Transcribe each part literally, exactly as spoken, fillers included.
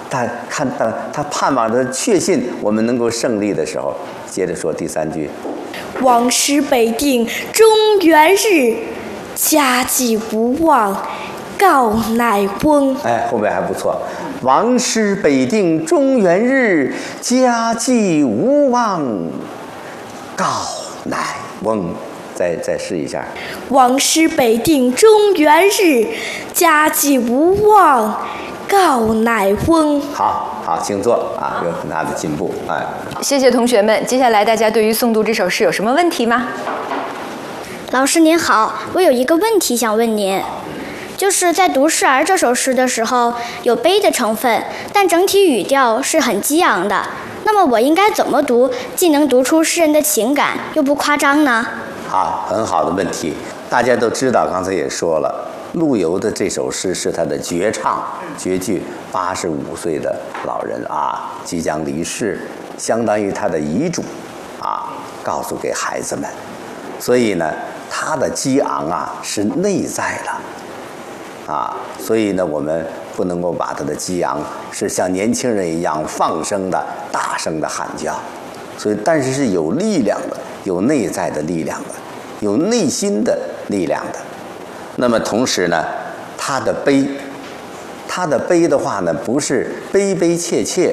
他看到他盼望着确信我们能够胜利的时候，接着说第三句： 王师北定中原日，家祭无忘告乃翁。 哎，后面还不错。王师北定中原日，家祭无忘告乃翁。再再试一下。 王师北定中原日，家祭无忘告乃翁。 好好，请坐啊，有很大的进步。哎， 谢谢同学们。接下来大家对于诵读这首诗有什么问题吗？ 老师您好，我有一个问题想问您，就是在读《示儿》这首诗的时候，有悲的成分，但整体语调是很激昂的。那么我应该怎么读，既能读出诗人的情感，又不夸张呢？ 好，很好的问题。大家都知道，刚才也说了，陆游的这首诗是他的绝唱绝句，八十五岁的老人啊，即将离世，相当于他的遗嘱啊，告诉给孩子们。所以呢，他的激昂啊是内在的啊，所以呢，我们不能够把他的激昂是像年轻人一样放声的、大声的喊叫。所以，但是是有力量的，有内在的力量的，有内心的力量的。那么同时呢，他的悲，他的悲的话呢，不是悲悲切切，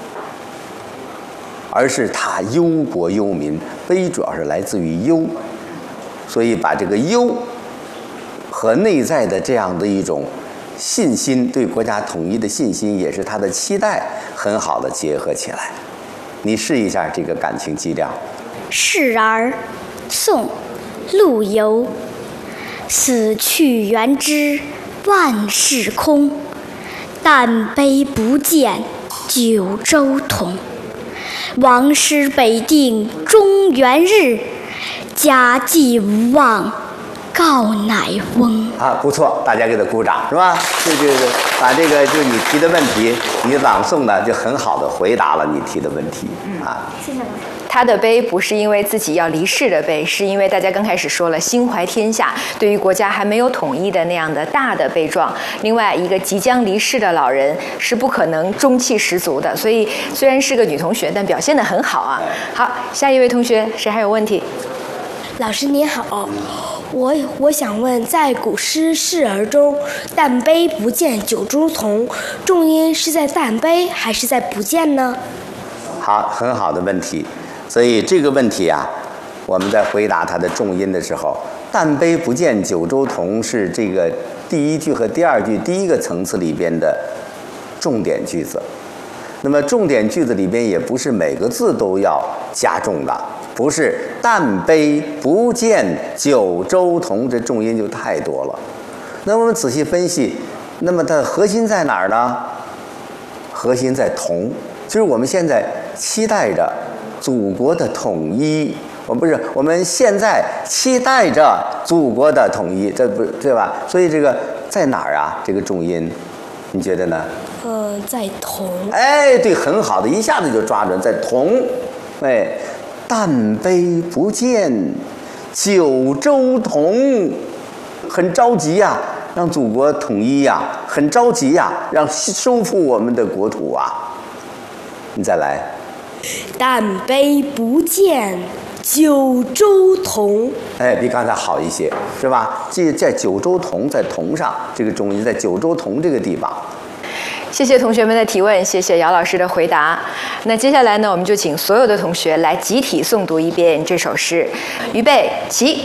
而是他忧国忧民。悲主要是来自于忧，所以把这个忧和内在的这样的一种信心，对国家统一的信心，也是他的期待，很好的结合起来。你试一下这个感情基调。《 示儿》宋·陆游。死去元知万事空，但悲不见九州同。王师北定中原日，家祭无忘告乃翁。 啊，不错，大家给他鼓掌，是吧？这就是把这个就你提的问题，你朗诵的就很好的回答了你提的问题啊。 谢谢老师。 他的悲不是因为自己要离世的悲，是因为大家刚开始说了心怀天下，对于国家还没有统一的那样的大的悲壮。另外一个即将离世的老人是不可能中气十足的，所以虽然是个女同学，但表现得很好啊。好，下一位同学，谁还有问题？ 老师你好，我我想问，在古诗《示儿》中，但悲不见九州同，重音是在但悲还是在不见呢？ 好，很好的问题。所以这个问题啊，我们在回答它的重音的时候，但悲不见九州同是这个第一句和第二句第一个层次里边的重点句子。那么重点句子里边也不是每个字都要加重的，不是但悲不见九州同，这重音就太多了。那我们仔细分析，那么它的核心在哪儿呢？核心在同，就是我们现在期待着祖国的统一，我不是我们现在期待着祖国的统一，这不对吧？所以这个在哪儿啊？这个重音，你觉得呢？ 呃，在同。 哎，对，很好的，一下子就抓准在同。哎，但悲不见九州同，很着急呀、啊，让祖国统一呀、啊，很着急呀、啊，让收复我们的国土啊。你再来。 但悲不见九州同， 哎，比刚才好一些，是吧？这在九州同，在同上，这个重音在九州同这个地方。 谢谢同学们的提问，谢谢姚老师的回答。那接下来呢，我们就请所有的同学来集体诵读一遍这首诗。预备，起。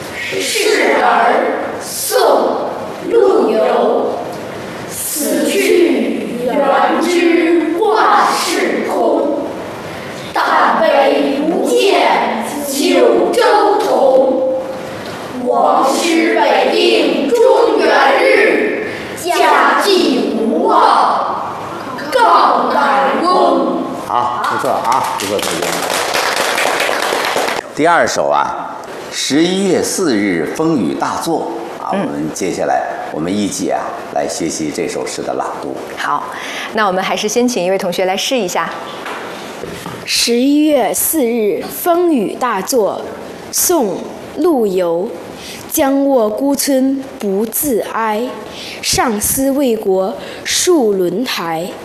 《示儿》宋·陆游。死去元知万事空，但悲不见九州同。王师北定中原日，家祭无忘告乃翁。 好，不错啊，不错，同学。第二首啊，十一月四日风雨大作啊，我们接下来我们一起啊来学习这首诗的朗读。 好，那我们还是先请一位同学来试一下。 十一月四日风雨大作，宋·陆游。将卧孤村不自哀，上思为国戍轮台。